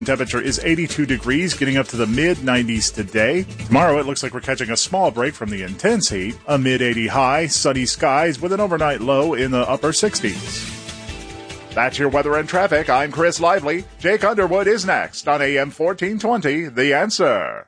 Temperature is 82 degrees, getting up to the mid-90s today. Tomorrow, it looks like we're catching a small break from the intense heat. A mid-80 high, sunny skies with an overnight low in the upper 60s. That's your weather and traffic. I'm Chris Lively. Jake Underwood is next on AM 1420, The Answer.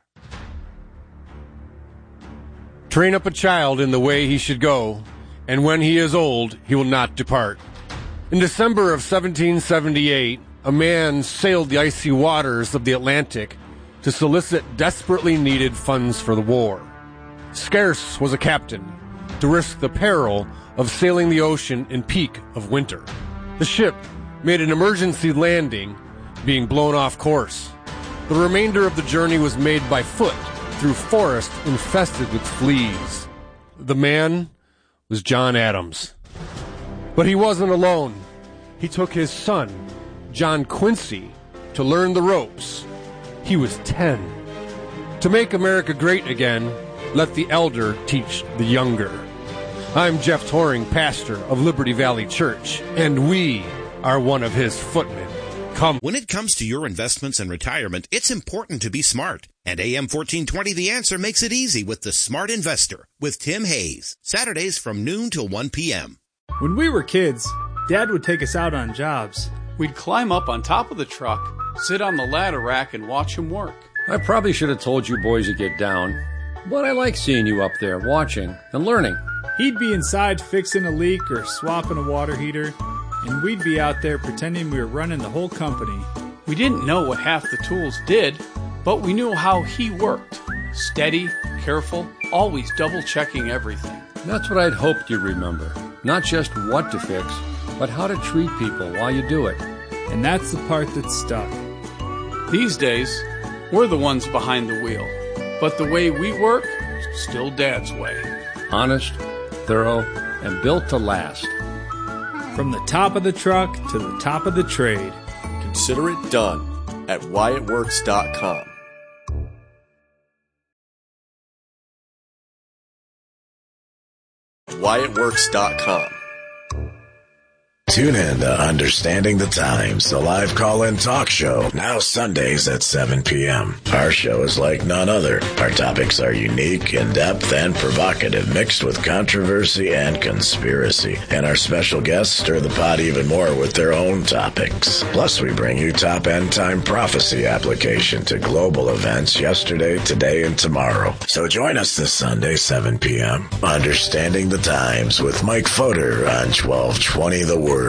Train up a child in the way he should go, and when he is old, he will not depart. In December of 1778, a man sailed the icy waters of the Atlantic to solicit desperately needed funds for the war. Scarce was a captain to risk the peril of sailing the ocean in peak of winter. The ship made an emergency landing, being blown off course. The remainder of the journey was made by foot through forest infested with fleas. The man was John Adams. But he wasn't alone. He took his son, John Quincy, to learn the ropes. He was 10. To make America great again, let the elder teach the younger. I'm Jeff Toring, pastor of Liberty Valley Church, and we are one of his footmen. Come. When it comes to your investments and retirement, it's important to be smart. And AM 1420 The Answer makes it easy with the Smart Investor with Tim Hayes. Saturdays from noon till 1 p.m. When we were kids, Dad would take us out on jobs. We'd climb up on top of the truck, sit on the ladder rack, and watch him work. I probably should have told you boys to get down, but I like seeing you up there watching and learning. He'd be inside fixing a leak or swapping a water heater, and we'd be out there pretending we were running the whole company. We didn't know what half the tools did, but we knew how he worked. Steady, careful, always double-checking everything. That's what I'd hoped you'd remember. Not just what to fix, but how to treat people while you do it. And that's the part that stuck. These days, we're the ones behind the wheel. But the way we work, still Dad's way. Honest, thorough, and built to last. From the top of the truck to the top of the trade. Consider it done at WhyItWorks.com. WhyItWorks.com. Tune in to Understanding the Times, the live call-in talk show, now Sundays at 7 p.m. Our show is like none other. Our topics are unique, in-depth, and provocative, mixed with controversy and conspiracy. And our special guests stir the pot even more with their own topics. Plus, we bring you top end-time prophecy application to global events yesterday, today, and tomorrow. So join us this Sunday, 7 p.m. Understanding the Times with Mike Fodor on 1220 The Word.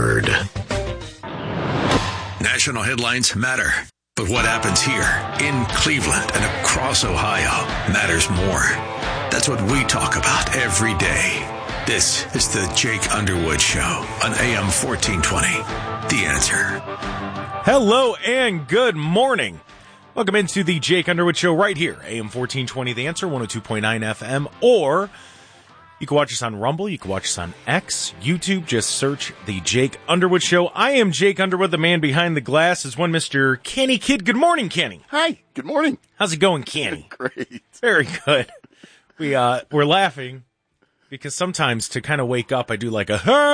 National headlines matter, but what happens here in Cleveland and across Ohio matters more. That's what we talk about every day. This is the Jake Underwood Show on AM 1420. The Answer. Hello and good morning. Welcome into the Jake Underwood Show right here, AM 1420, The Answer, 102.9 FM, or you can watch us on Rumble. You can watch us on X, YouTube. Just search The Jake Underwood Show. I am Jake Underwood. The man behind the glass is one Mr. Kenny Kidd. Good morning, Kenny. Hi. Good morning. How's it going, Kenny? Great. Very good. We're laughing because sometimes to kind of wake up, I do like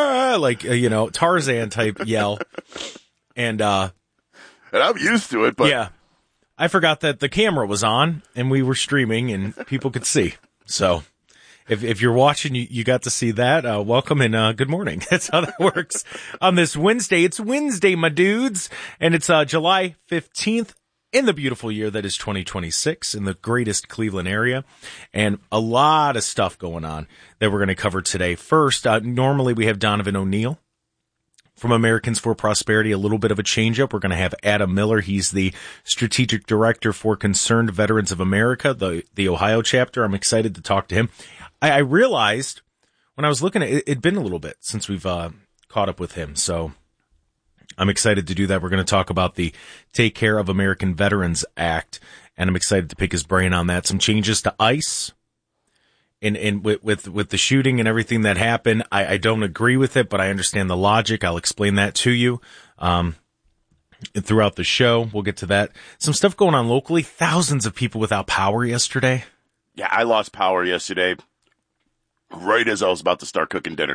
a Tarzan type yell. And I'm used to it, but yeah, I forgot that the camera was on and we were streaming and people could see. So If you're watching, you got to see that. Welcome and good morning. That's how that works on this Wednesday. It's Wednesday, my dudes, and it's July 15th in the beautiful year that is 2026 in the greatest Cleveland area, and a lot of stuff going on that we're going to cover today. First, normally we have Donovan O'Neill from Americans for Prosperity, a little bit of a change-up. We're going to have Adam Miller. He's the Strategic Director for Concerned Veterans of America, the Ohio chapter. I'm excited to talk to him. I realized when I was looking at it, it'd been a little bit since we've caught up with him. So I'm excited to do that. We're going to talk about the Take Care of American Veterans Act, and I'm excited to pick his brain on that. Some changes to ICE and with the shooting and everything that happened. I don't agree with it, but I understand the logic. I'll explain that to you throughout the show. We'll get to that. Some stuff going on locally. Thousands of people without power yesterday. Yeah, I lost power yesterday right as I was about to start cooking dinner.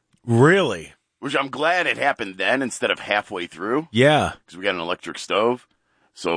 Really? Which I'm glad it happened then instead of halfway through. Yeah. Because we got an electric stove.